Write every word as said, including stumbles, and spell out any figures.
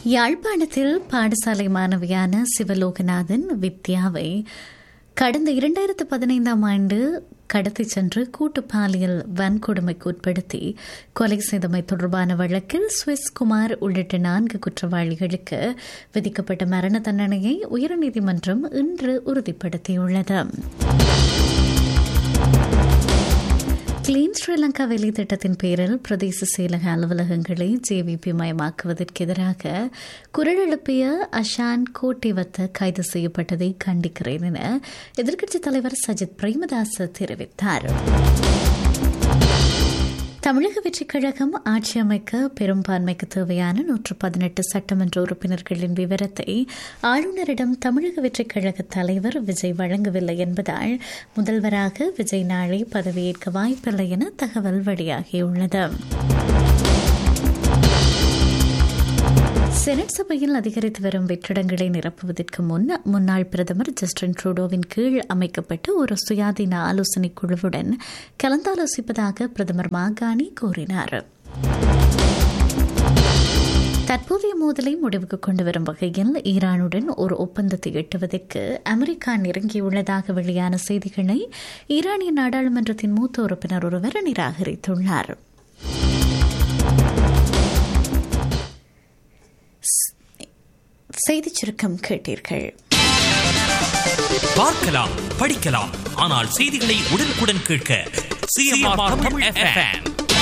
யாழ்ப்பாணத்தில் பாடசாலை மாணவியான சிவலோகநாதன் வித்யாவை கடந்த இரண்டாயிரத்து பதினைந்தாம் ஆண்டு கடத்திச் சென்று கூட்டு பாலியல் வன்கொடுமைக்கு உட்படுத்தி கொலை செய்தமை தொடர்பான வழக்கில் சுவிஸ் குமார் உள்ளிட்ட நான்கு குற்றவாளிகளுக்கு விதிக்கப்பட்ட மரண தண்டனையை உயர்நீதிமன்றம் இன்று உறுதிப்படுத்தியுள்ளது. கிளீன் ஸ்ரீலங்கா வேலை திட்டத்தின் பேரில் பிரதேச செயலக அலுவலகங்களை ஜேவிபி மயமாக்குவதற்கு எதிராக குரல் எழுப்பிய அஷான் கோட்டிவத்த கைது செய்யப்பட்டதை கண்டிக்கிறேன் என எதிர்க்கட்சித் தலைவர் சஜித் பிரேமதாச தெரிவித்தார். தமிழக வெற்றிக் கழகம் ஆட்சி அமைக்க பெரும்பான்மைக்கு தேவையான நூற்று பதினெட்டு சட்டமன்ற உறுப்பினர்களின் விவரத்தை ஆளுநரிடம் தமிழக வெற்றிக் கழக தலைவர் விஜய் வழங்கவில்லை என்பதால் முதல்வராக விஜய் நாளை பதவியேற்க வாய்ப்பில்லை என தகவல் வெளியாகியுள்ளது. செனட் சபையில் அதிகரித்து வரும் வெற்றிடங்களை நிரப்புவதற்கு முன் முன்னாள் பிரதமர் ஜஸ்டின் ட்ரூடோவின் கீழ் அமைக்கப்பட்ட ஒரு சுயாதீன ஆலோசனைக் குழுவுடன் கலந்தாலோசிப்பதாக பிரதமர் மாகாணி கூறினார். தற்போதைய மோதலை முடிவுக்கு கொண்டுவரும் வகையில் ஈரானுடன் ஒரு ஒப்பந்தத்தை எட்டுவதற்கு அமெரிக்கா நெருங்கியுள்ளதாக வெளியான செய்திகளை ஈரானிய நாடாளுமன்றத்தின் மூத்த உறுப்பினர் ஒருவர் நிராகரித்துள்ளார். செய்திச் சுருக்கம் கேட்டீர்கள். பார்க்கலாம், படிக்கலாம், ஆனால் செய்திகளை உடனுக்குடன் கேட்க C M R Tamil F M